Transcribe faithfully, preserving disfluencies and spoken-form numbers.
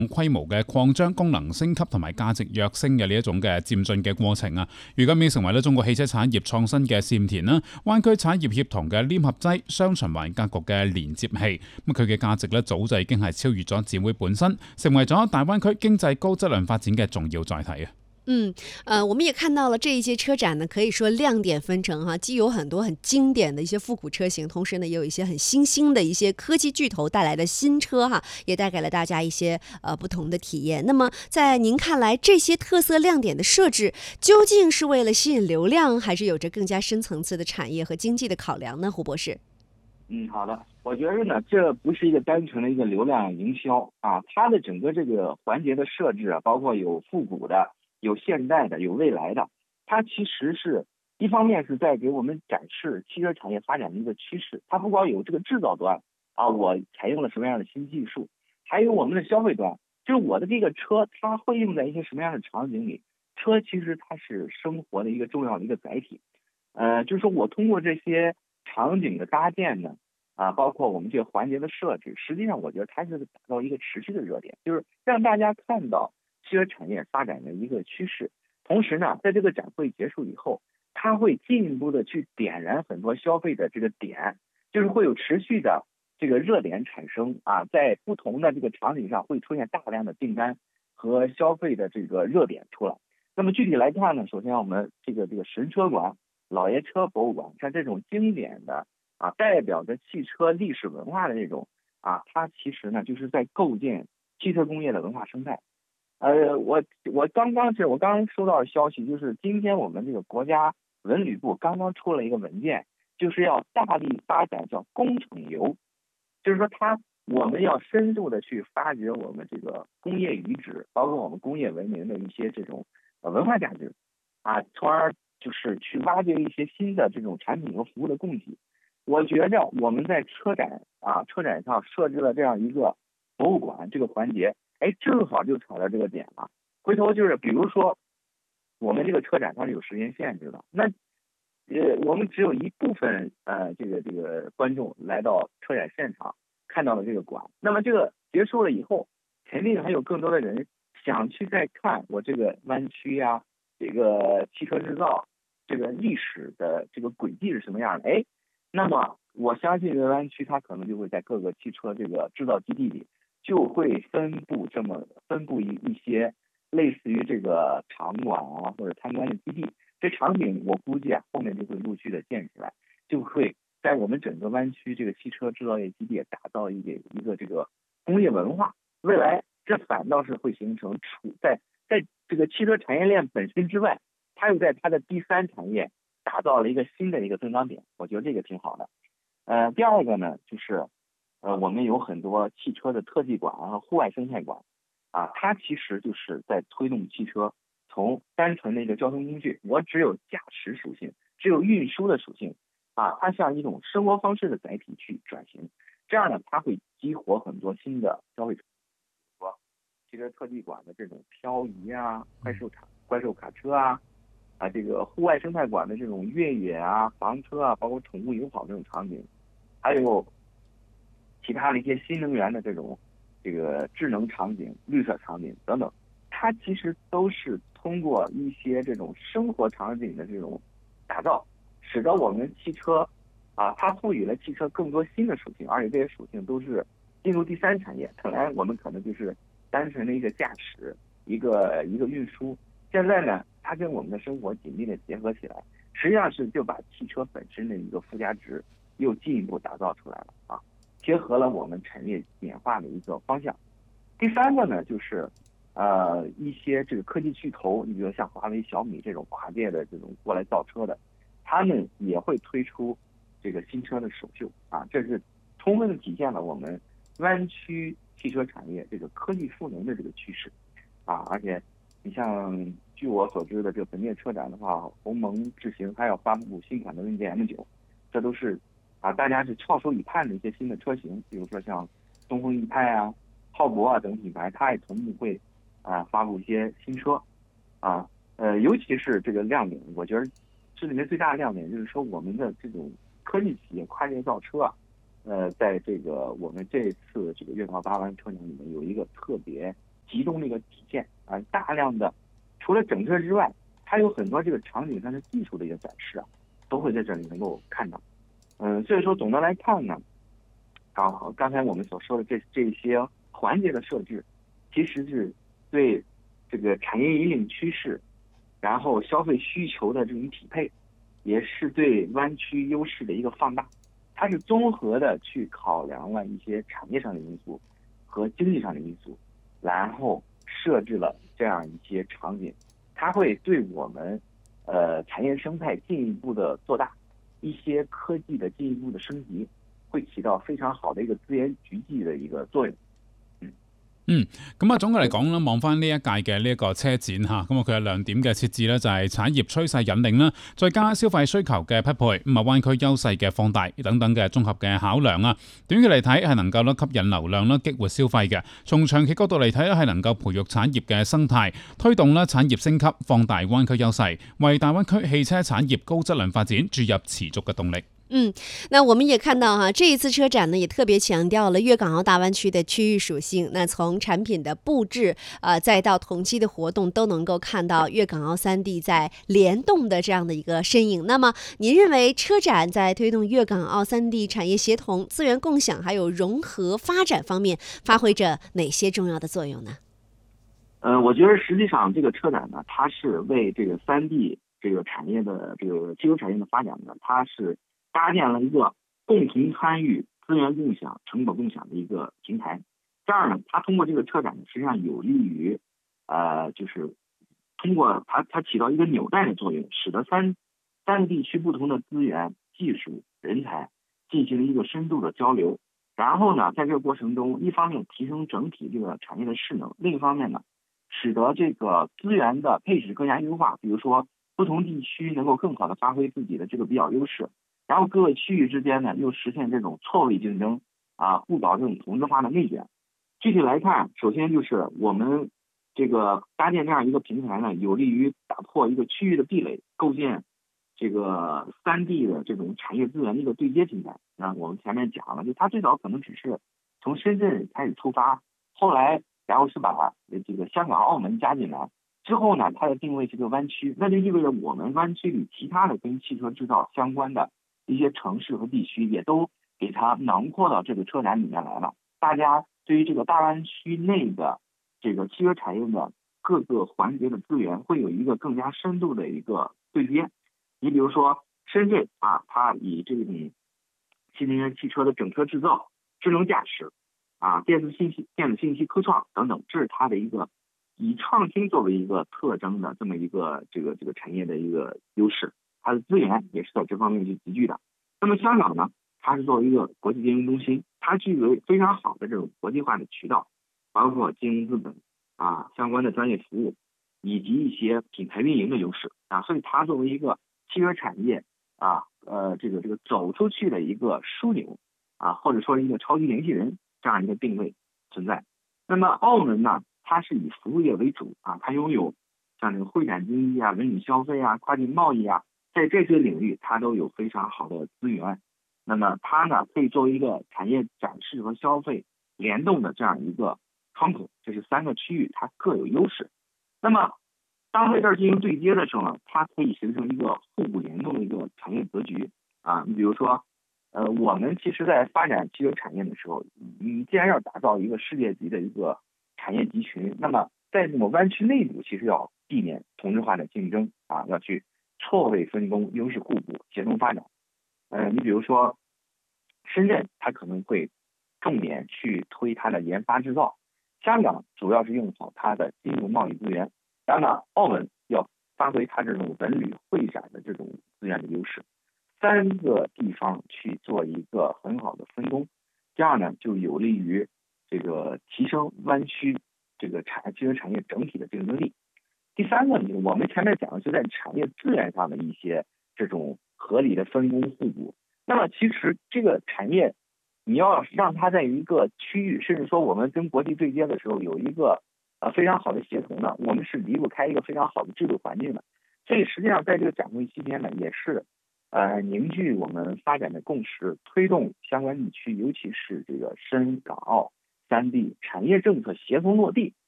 規模嘅擴張、功能升級同埋價值躍升嘅呢一種嘅漸進嘅過程啊，如今已經成為咧中國汽車產業創新嘅試驗田啦。灣區產業協同嘅黏合劑雙循環格局嘅連接器，咁佢嘅價值咧早就已經係超越咗展會本身，成為咗大灣區經濟高質量發展嘅重要載體啊。 嗯，呃，我们也看到了这一些车展呢，可以说亮点纷呈哈，既有很多很经典的一些复古车型，同时呢，也有一些很新兴的一些科技巨头带来的新车哈，也带给了大家一些呃不同的体验。那么，在您看来，这些特色亮点的设置，究竟是为了吸引流量，还是有着更加深层次的产业和经济的考量呢？胡博士。 嗯，好的，我觉得呢，这不是一个单纯的一个流量营销啊，它的整个这个环节的设置啊，包括有复古的。有现代的，有未来的，它其实是一方面是在给我们展示汽车产业发展的一个趋势。它不光有这个制造端啊，我采用了什么样的新技术，还有我们的消费端，就是我的这个车它会用在一些什么样的场景里。车其实它是生活的一个重要的一个载体，呃，就是说我通过这些场景的搭建呢，啊，包括我们这个环节的设置，实际上我觉得它是打造一个持续的热点，就是让大家看到汽车产业发展的一个趋势。同时呢，在这个展会结束以后，它会进一步的去点燃很多消费的这个点，就是会有持续的这个热点产生啊，在不同的这个场景上会出现大量的订单和消费的这个热点出来。那么具体来看呢，首先我们这个这个神车馆、老爷车博物馆，像这种经典的啊，代表着汽车历史文化的这种啊，它其实呢就是在构建汽车工业的文化生态。呃，我我刚刚是我刚刚收到的消息，就是今天我们这个国家文旅部刚刚出了一个文件，就是要大力发展叫工程游，就是说它我们要深度的去发掘我们这个工业遗址，包括我们工业文明的一些这种呃文化价值啊，从而就是去挖掘一些新的这种产品和服务的供给。我觉着我们在车展啊车展上设置了这样一个博物馆这个环节。哎，正好就踩到这个点了。回头就是，比如说，我们这个车展它是有时间限制的，那呃，我们只有一部分呃，这个这个观众来到车展现场看到了这个馆，那么这个结束了以后，肯定还有更多的人想去再看我这个湾区呀、啊，这个汽车制造这个历史的这个轨迹是什么样的？哎，那么我相信这个湾区它可能就会在各个汽车这个制造基地里。就会分布这么分布一一些类似于这个场馆啊或者参观的基地，这场景我估计啊后面就会陆续的建起来，就会在我们整个湾区这个汽车制造业基地打造一个一个这个工业文化。未来这反倒是会形成处在在这个汽车产业链本身之外，它又在它的第三产业打造了一个新的一个增长点，我觉得这个挺好的。呃，第二个呢就是。呃，我们有很多汽车的特技馆和户外生态馆，啊，它其实就是在推动汽车从单纯的一个交通工具，我只有驾驶属性，只有运输的属性，啊，它向一种生活方式的载体去转型。这样呢，它会激活很多新的消费者，说汽车特技馆的这种漂移啊、怪兽卡、怪兽卡车啊，啊，这个户外生态馆的这种越野啊、房车啊，包括宠物友好这种场景，还有。其他的一些新能源的这种这个智能场景、绿色场景等等，它其实都是通过一些这种生活场景的这种打造，使得我们汽车啊，它赋予了汽车更多新的属性，而且这些属性都是进入第三产业。本来我们可能就是单纯的一个驾驶、一个一个运输，现在呢，它跟我们的生活紧密的结合起来，实际上是就把汽车本身的一个附加值又进一步打造出来了啊。结合了我们产业演化的一个方向。第三个呢，就是呃一些这个科技巨头，你比如像华为、小米这种跨界的这种过来造车的，他们也会推出这个新车的首秀啊，这是充分的体现了我们湾区汽车产业这个科技赋能的这个趋势啊。而且你像据我所知的这个本届车展的话，鸿蒙智行还要发布新款的问界 M 九，这都是。啊，大家是翘首以盼的一些新的车型，比如说像东风奕派啊、浩博啊等品牌，它也同步会啊发布一些新车啊。呃，尤其是这个亮点，我觉得这里面最大的亮点就是说我们的这种科技企业跨界造车啊，呃，在这个我们这次这个粤贸八湾车展里面有一个特别集中的一个体现啊，大量的除了整车之外，它有很多这个场景上的技术的一个展示啊，都会在这里能够看到。嗯，所以说总的来看呢，啊，刚才我们所说的这这些环节的设置，其实是对这个产业引领趋势，然后消费需求的这种匹配，也是对湾区优势的一个放大。它是综合的去考量了一些产业上的因素和经济上的因素，然后设置了这样一些场景，它会对我们呃产业生态进一步的做大，一些科技的进一步的升级，会起到非常好的一个资源聚集的一个作用。 嗯，咁啊，總嘅嚟講啦，望翻呢一屆嘅呢一個車展嚇，咁啊佢有兩點嘅設置咧，就係產業趨勢引領啦，再加消費需求嘅匹配，咁啊灣區優勢嘅放大等等嘅綜合嘅考量啊。短期嚟睇係能夠咧吸引流量啦，激活消費嘅；從長期角度嚟睇咧係能夠培育產業嘅生態，推動咧產業升級，放大灣區優勢，為大灣區汽車產業高質量發展注入持續嘅動力。 嗯，那我们也看到哈，这一次车展呢也特别强调了粤港澳大湾区的区域属性。那从产品的布置，呃，再到同期的活动，都能够看到粤港澳三地在联动的这样的一个身影。那么，您认为车展在推动粤港澳三地产业协同、资源共享还有融合发展方面，发挥着哪些重要的作用呢？ 呃，我觉得实际上这个车展呢，它是为这个三地这个产业的这个汽油产业的发展呢，它是搭建了一个共同参与、资源共享、成本共享的一个平台。这样呢，它通过这个车展呢，实际上有利于，呃，就是通过它它起到一个纽带的作用，使得三三个地区不同的资源、技术、人才进行一个深度的交流。然后呢，在这个过程中，一方面提升整体这个产业的势能，另一方面呢，使得这个资源的配置更加优化。比如说，不同地区能够更好的发挥自己的这个比较优势。然后各个区域之间呢，又实现这种错位竞争啊，不搞这种同质化的内卷。具体来看，首先就是我们这个搭建这样一个平台呢，有利于打破一个区域的壁垒，构建这个三地的这种产业资源的一个对接平台。那我们前面讲了，就它最早可能只是从深圳开始出发，后来然后是把这个香港、澳门加进来。之后呢，它的定位是个湾区，那就意味着我们湾区里其他的跟汽车制造相关的一些城市和地区也都给它囊括到这个车展里面来了。大家对于这个大湾区内的这个汽车产业的各个环节的资源会有一个更加深度的一个对接。你比如说深圳啊，它以这种新能源汽车的整车制造、智能驾驶啊、电子信息、电子信息科创等等，这是它的一个以创新作为一个特征的这么一个这个这个产业的一个优势。它的资源也是在这方面去集聚的。那么香港呢，它是作为一个国际金融中心，它具有非常好的这种国际化的渠道，包括金融资本啊、相关的专业服务，以及一些品牌运营的优势啊，所以它作为一个汽车产业啊，呃，这个这个走出去的一个枢纽啊，或者说一个超级联系人这样一个定位存在。那么澳门呢，它是以服务业为主啊，它拥有像这个会展经济啊、文旅消费啊、跨境贸易啊。在这些领域，它都有非常好的资源。那么它呢，可以作为一个产业展示和消费联动的这样一个窗口。这是三个区域，它各有优势。那么当在这儿进行对接的时候呢，它可以形成一个互补联动的一个产业格局啊。你比如说，呃，我们其实在发展汽车产业的时候，你既然要打造一个世界级的一个产业集群，那么在这个湾区内部，其实要避免同质化的竞争啊，要去错位分工、优势互补、协同发展。呃，你比如说深圳，它可能会重点去推它的研发制造；香港主要是用好它的金融贸易资源；当然，澳门要发挥它这种文旅会展的这种资源的优势。三个地方去做一个很好的分工，这样呢就有利于这个提升湾区这个产汽车产业整体的竞争力。第三个，我们前面讲的是在产业资源上的一些这种合理的分工互补。那么其实这个产业，你要让它在一个区域，甚至说我们跟国际对接的时候有一个呃非常好的协同呢，我们是离不开一个非常好的制度环境的。所以实际上在这个展会期间呢，也是呃凝聚我们发展的共识，推动相关地区，尤其是这个深港澳三地产业政策协同落地